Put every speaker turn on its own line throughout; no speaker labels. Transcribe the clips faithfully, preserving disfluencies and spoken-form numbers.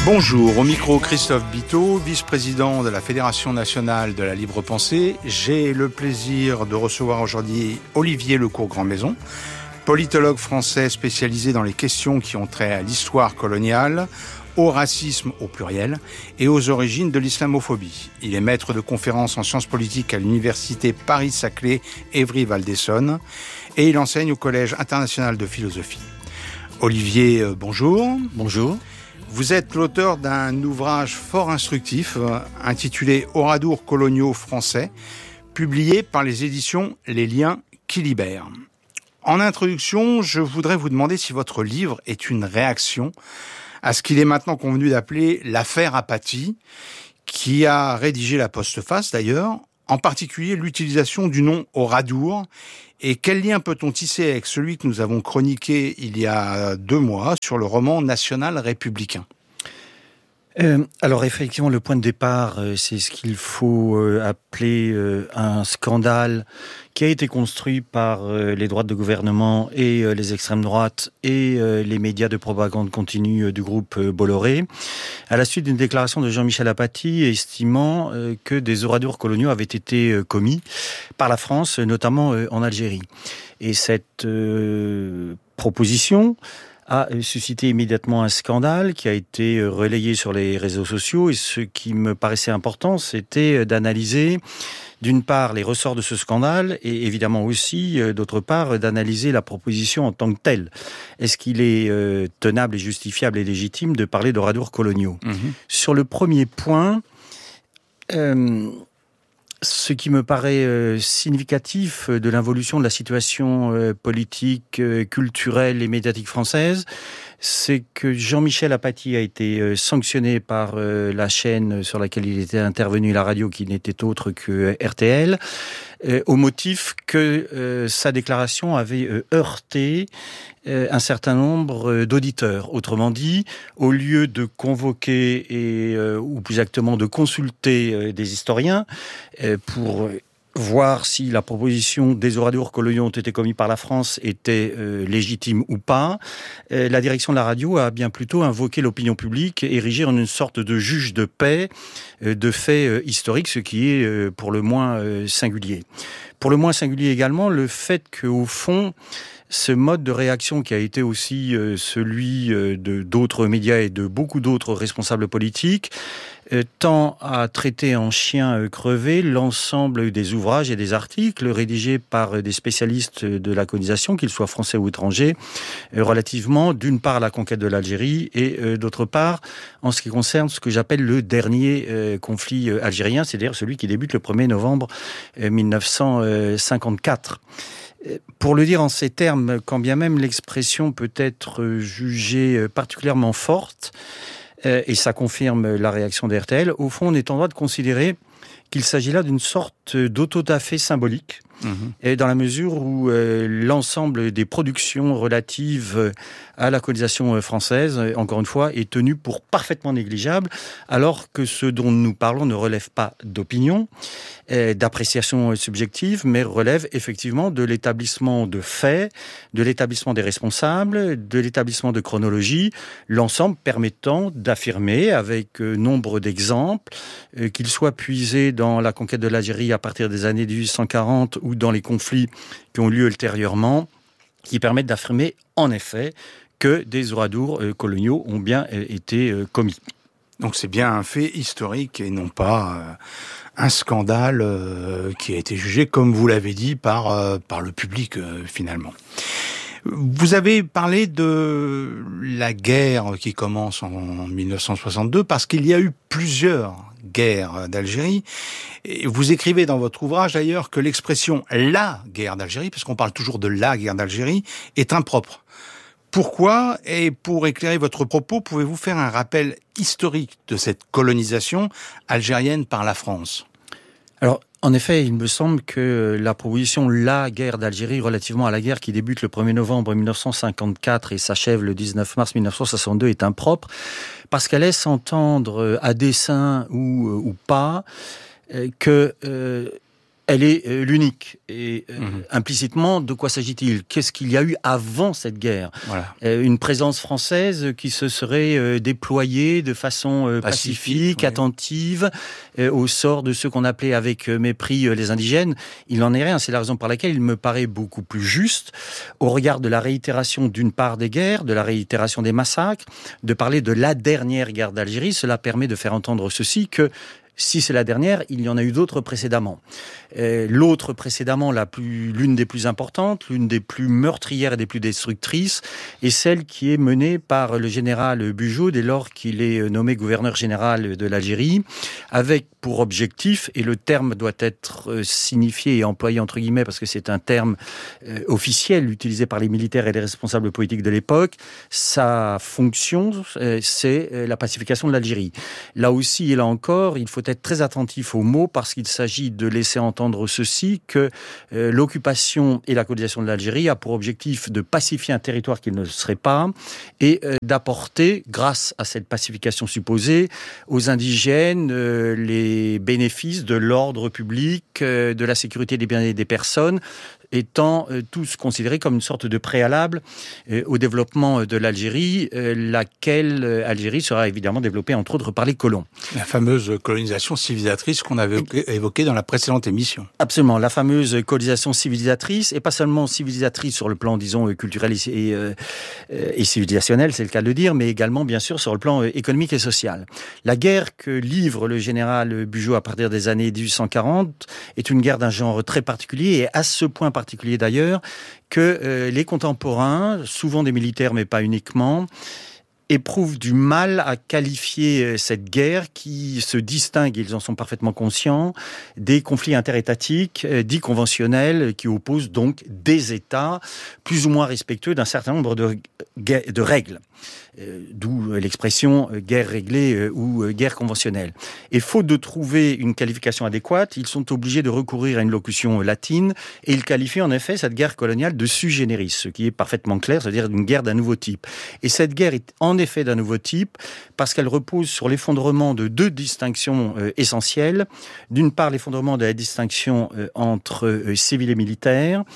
Bonjour, au micro Christophe Biteau, vice-président de la Fédération nationale de la libre pensée. J'ai le plaisir de recevoir aujourd'hui Olivier Lecourt-Grandmaison, politologue français spécialisé dans les questions qui ont trait à l'histoire coloniale, au racisme au pluriel et aux origines de l'islamophobie. Il est maître de conférences en sciences politiques à l'université Paris-Saclay Évry-Val d'Essonne et il enseigne au Collège international de philosophie. Olivier, euh, bonjour.
Bonjour.
Vous êtes l'auteur d'un ouvrage fort instructif euh, intitulé « Oradours coloniaux français », publié par les éditions Les Liens qui libèrent. En introduction, je voudrais vous demander si votre livre est une réaction à ce qu'il est maintenant convenu d'appeler l'affaire Apathy, qui a rédigé la postface d'ailleurs, en particulier l'utilisation du nom Oradours. Et quel lien peut-on tisser avec celui que nous avons chroniqué il y a deux mois sur le roman national républicain ?
Euh, alors effectivement, le point de départ, euh, c'est ce qu'il faut euh, appeler euh, un scandale qui a été construit par euh, les droites de gouvernement et euh, les extrêmes droites et euh, les médias de propagande continue euh, du groupe euh, Bolloré, à la suite d'une déclaration de Jean-Michel Apathy estimant euh, que des oradours coloniaux avaient été euh, commis par la France, notamment euh, en Algérie. Et cette euh, proposition a suscité immédiatement un scandale qui a été relayé sur les réseaux sociaux. Et ce qui me paraissait important, c'était d'analyser, d'une part, les ressorts de ce scandale et évidemment aussi, d'autre part, d'analyser la proposition en tant que telle. Est-ce qu'il est euh, tenable et justifiable et légitime de parler d'oradours coloniaux ? Mmh. Sur le premier point, euh, ce qui me paraît euh, significatif de l'involution de la situation euh, politique, euh, culturelle et médiatique française, c'est que Jean-Michel Apathy a été euh, sanctionné par euh, la chaîne sur laquelle il était intervenu, la radio, qui n'était autre que R T L, euh, au motif que euh, sa déclaration avait euh, heurté euh, un certain nombre d'auditeurs. Autrement dit, au lieu de convoquer, et, euh, ou plus exactement de consulter euh, des historiens euh, pour voir si la proposition des oradours coloniaux ont été commis par la France était euh, légitime ou pas, euh, la direction de la radio a bien plutôt invoqué l'opinion publique, érigée en une sorte de juge de paix euh, de faits euh, historiques, ce qui est euh, pour le moins euh, singulier. Pour le moins singulier également, le fait qu'au fond, ce mode de réaction qui a été aussi euh, celui euh, de d'autres médias et de beaucoup d'autres responsables politiques euh, tend à traiter en chien euh, crevé l'ensemble des ouvrages et des articles rédigés par euh, des spécialistes de la colonisation, qu'ils soient français ou étrangers, euh, relativement d'une part à la conquête de l'Algérie et euh, d'autre part en ce qui concerne ce que j'appelle le dernier euh, conflit euh, algérien, c'est-à-dire celui qui débute le premier novembre euh, mille neuf cent cinquante-quatre. Pour le dire en ces termes, quand bien même l'expression peut être jugée particulièrement forte, et ça confirme la réaction d'R T L, au fond, on est en droit de considérer qu'il s'agit là d'une sorte d'auto-da-fé symbolique, mmh. et dans la mesure où euh, l'ensemble des productions relatives à la colonisation française, encore une fois, est tenu pour parfaitement négligeable, alors que ce dont nous parlons ne relève pas d'opinion, euh, d'appréciation subjective, mais relève effectivement de l'établissement de faits, de l'établissement des responsables, de l'établissement de chronologie, l'ensemble permettant d'affirmer, avec euh, nombre d'exemples, euh, qu'ils soient puisés dans la conquête de l'Algérie à partir des années dix-huit cent quarante ou dans les conflits qui ont lieu ultérieurement, qui permettent d'affirmer en effet que des oradours euh, coloniaux ont bien euh, été euh, commis.
Donc c'est bien un fait historique et non pas euh, un scandale euh, qui a été jugé, comme vous l'avez dit, par, euh, par le public euh, finalement. Vous avez parlé de la guerre qui commence en mille neuf cent soixante-deux parce qu'il y a eu plusieurs guerres d'Algérie. Et vous écrivez dans votre ouvrage d'ailleurs que l'expression « la guerre d'Algérie », parce qu'on parle toujours de la guerre d'Algérie, est impropre. Pourquoi ? Et pour éclairer votre propos, pouvez-vous faire un rappel historique de cette colonisation algérienne par la France ?
Alors, en effet, il me semble que la proposition « la guerre d'Algérie » relativement à la guerre qui débute le premier novembre mille neuf cent cinquante-quatre et s'achève le dix-neuf mars mille neuf cent soixante-deux est impropre parce qu'elle laisse entendre à dessein ou, ou pas que... Euh, elle est euh, l'unique. Et euh,
Mmh.
implicitement, de quoi s'agit-il ? Qu'est-ce qu'il y a eu avant cette guerre ?
Voilà.
euh, Une présence française qui se serait euh, déployée de façon euh, pacifique,
Pacifique, oui.
attentive, euh, au sort de ceux qu'on appelait avec euh, mépris euh, les indigènes. Il n'en est rien. C'est la raison pour laquelle il me paraît beaucoup plus juste, au regard de la réitération d'une part des guerres, de la réitération des massacres, de parler de la dernière guerre d'Algérie. Cela permet de faire entendre ceci, que si c'est la dernière, il y en a eu d'autres précédemment. Euh, l'autre précédemment, la plus, l'une des plus importantes, l'une des plus meurtrières et des plus destructrices, est celle qui est menée par le général Bugeaud dès lors qu'il est nommé gouverneur général de l'Algérie, avec pour objectif, et le terme doit être signifié et employé entre guillemets parce que c'est un terme euh, officiel utilisé par les militaires et les responsables politiques de l'époque, sa fonction, euh, c'est la pacification de l'Algérie. Là aussi et là encore, il faut être très attentif aux mots parce qu'il s'agit de laisser entendre ceci, que euh, l'occupation et la colonisation de l'Algérie a pour objectif de pacifier un territoire qu'il ne serait pas et euh, d'apporter, grâce à cette pacification supposée, aux indigènes euh, les bénéfices de l'ordre public, euh, de la sécurité des biens et des personnes, étant euh, tous considérés comme une sorte de préalable euh, au développement de l'Algérie, euh, laquelle euh, Algérie sera évidemment développée entre autres par les colons.
La fameuse colonisation civilisatrice qu'on avait évoquée dans la précédente émission.
Absolument, la fameuse colonisation civilisatrice, et pas seulement civilisatrice sur le plan, disons, culturel et, et, euh, et civilisationnel, c'est le cas de le dire, mais également, bien sûr, sur le plan économique et social. La guerre que livre le général Bugeaud à partir des années dix-huit cent quarante est une guerre d'un genre très particulier, et à ce point particulier d'ailleurs, que euh, les contemporains, souvent des militaires, mais pas uniquement, éprouvent du mal à qualifier cette guerre qui se distingue, ils en sont parfaitement conscients, des conflits interétatiques dits conventionnels qui opposent donc des États plus ou moins respectueux d'un certain nombre de, de règles. D'où l'expression guerre réglée ou guerre conventionnelle. Et faute de trouver une qualification adéquate, ils sont obligés de recourir à une locution latine et ils qualifient en effet cette guerre coloniale de sui generis, ce qui est parfaitement clair, c'est-à-dire une guerre d'un nouveau type. Et cette guerre est en effet d'un nouveau type parce qu'elle repose sur l'effondrement de deux distinctions euh, essentielles. D'une part, l'effondrement de la distinction euh, entre euh, civils et militaires,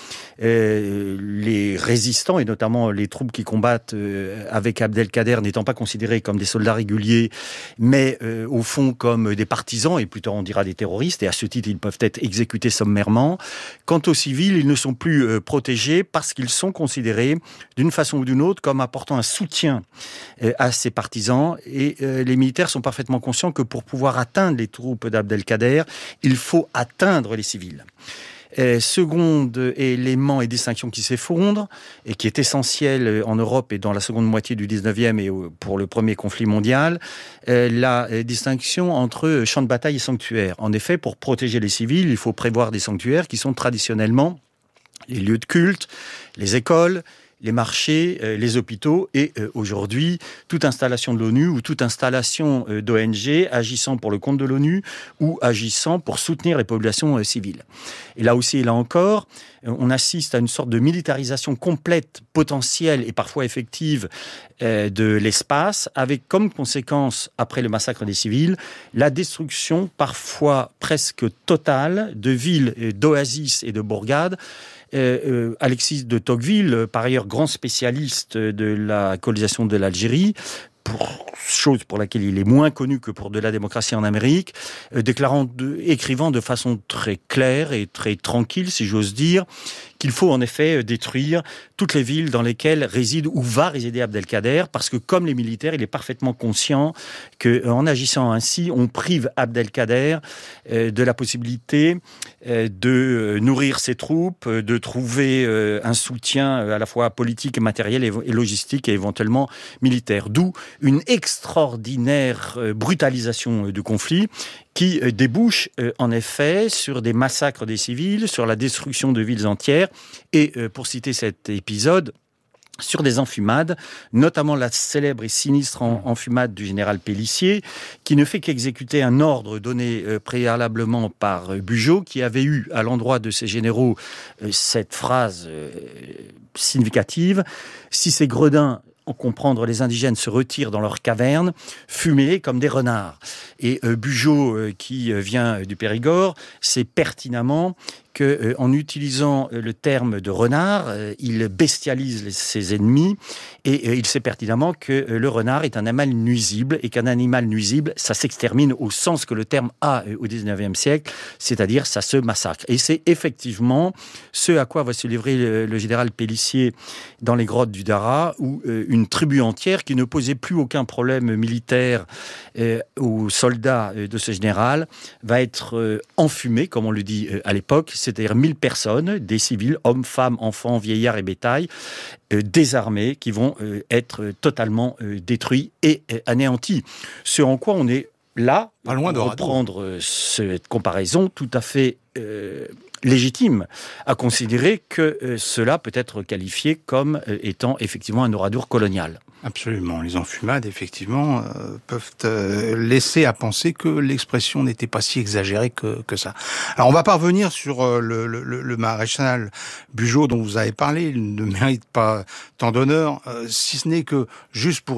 euh, les résistants et notamment les troupes qui combattent euh, avec Abdelkader n'étant pas considérés comme des soldats réguliers, mais euh, au fond comme des partisans, et plutôt on dira des terroristes, et à ce titre ils peuvent être exécutés sommairement. Quant aux civils, ils ne sont plus euh, protégés parce qu'ils sont considérés d'une façon ou d'une autre comme apportant un soutien euh, à ces partisans, et euh, les militaires sont parfaitement conscients que pour pouvoir atteindre les troupes d'Abdelkader, il faut atteindre les civils. Euh, second élément et distinction qui s'effondre et qui est essentiel en Europe et dans la seconde moitié du dix-neuvième et pour le premier conflit mondial, euh, la euh, distinction entre champ de bataille et sanctuaire. En effet, pour protéger les civils, il faut prévoir des sanctuaires qui sont traditionnellement les lieux de culte, les écoles, les marchés, euh, les hôpitaux et euh, aujourd'hui toute installation de l'ONU ou toute installation euh, d'O N G agissant pour le compte de l'ONU ou agissant pour soutenir les populations euh, civiles. Et là aussi et là encore, euh, on assiste à une sorte de militarisation complète, potentielle et parfois effective euh, de l'espace, avec comme conséquence, après le massacre des civils, la destruction parfois presque totale de villes, euh, d'oasis et de bourgades. Euh, euh, Alexis de Tocqueville, euh, par ailleurs grand spécialiste de la colonisation de l'Algérie, pour chose pour laquelle il est moins connu que pour de la démocratie en Amérique, euh, déclarant, de, écrivant de façon très claire et très tranquille, si j'ose dire, qu'il faut en effet détruire toutes les villes dans lesquelles réside ou va résider Abdelkader, parce que comme les militaires, il est parfaitement conscient qu'en agissant ainsi, on prive Abdelkader euh, de la possibilité euh, de nourrir ses troupes, de trouver euh, un soutien euh, à la fois politique, matériel et, et logistique et éventuellement militaire. D'où une extraordinaire euh, brutalisation euh, du conflit qui euh, débouche euh, en effet sur des massacres des civils, sur la destruction de villes entières et, euh, pour citer cet épisode, sur des enfumades, notamment la célèbre et sinistre en, enfumade du général Pélissier, qui ne fait qu'exécuter un ordre donné euh, préalablement par euh, Bugeaud, qui avait eu à l'endroit de ses généraux euh, cette phrase euh, significative: si ces gredins en comprendre les indigènes se retirent dans leurs cavernes, fumés comme des renards. Et euh, Bugeaud, euh, qui euh, vient du Périgord, sait pertinemment que, euh, en utilisant euh, le terme de renard, euh, il bestialise les, ses ennemis, et euh, il sait pertinemment que euh, le renard est un animal nuisible, et qu'un animal nuisible, ça s'extermine au sens que le terme a euh, au dix-neuvième siècle, c'est-à-dire ça se massacre. Et c'est effectivement ce à quoi va se livrer le, le général Pélissier dans les grottes du Dara, où euh, une tribu entière qui ne posait plus aucun problème militaire euh, aux soldats euh, de ce général va être euh, enfumée, comme on le dit euh, à l'époque, c'est-à-dire mille personnes, des civils, hommes, femmes, enfants, vieillards et bétail, euh, désarmés, qui vont euh, être euh, totalement euh, détruits et euh, anéantis. Ce en quoi on est là,
pas loin de
reprendre euh, cette comparaison tout à fait euh, légitime, à considérer que euh, cela peut être qualifié comme euh, étant effectivement un oradour colonial.
Absolument. Les enfumades, effectivement, euh, peuvent euh, laisser à penser que l'expression n'était pas si exagérée que, que ça. Alors, on va pas revenir sur euh, le, le, le maréchal Bugeaud dont vous avez parlé. Il ne mérite pas tant d'honneur, euh, si ce n'est que, juste pour